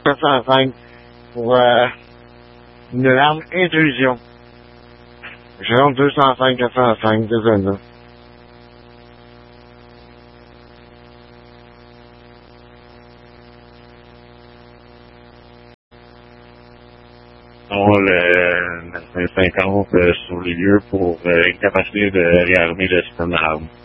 405 pour une arme intrusion. Je rentre 205, 405, désolé. On le 50 sur les lieux pour une capacité de réarmer le système d'armes.